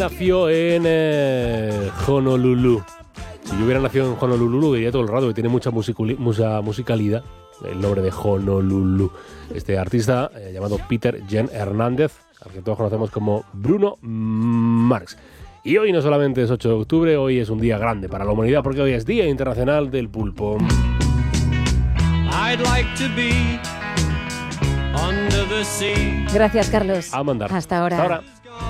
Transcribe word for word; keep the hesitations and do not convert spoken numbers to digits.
nació en eh, Honolulu. Si yo hubiera nacido en Honolulu, diría todo el rato que tiene mucha, musiculi- mucha musicalidad el nombre de Honolulu. Este artista eh, llamado Peter Jen Hernández, al que todos conocemos como Bruno Mars. Y hoy no solamente es ocho de octubre, hoy es un día grande para la humanidad porque hoy es Día Internacional del Pulpo. I'd like to be under the sea. Gracias, Carlos. A mandar. Hasta ahora. Hasta ahora.